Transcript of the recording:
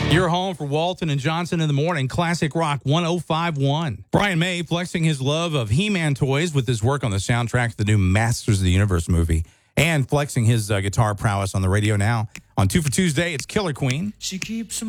You're home for Walton and Johnson in the morning. Classic Rock 105.1. Brian May flexing his love of He-Man toys with his work on the soundtrack to the new Masters of the Universe movie, and flexing his guitar prowess on the radio now. On 2 for Tuesday, it's Killer Queen. She keeps